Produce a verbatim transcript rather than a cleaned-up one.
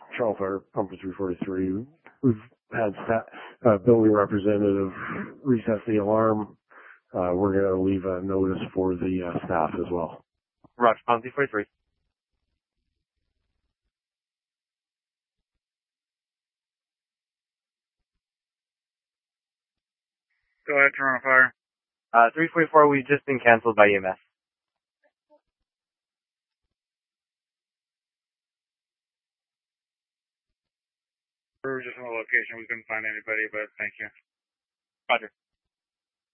Toronto Fire, Pumper three forty-three. We've had sta uh, building representative reset the alarm. Uh, we're going to leave a notice for the uh, staff as well. Roger, Pumper three forty-three. Go ahead, Toronto Fire. Uh, three forty-four, we've just been canceled by E M S. We were just on the location. We couldn't find anybody, but thank you. Roger.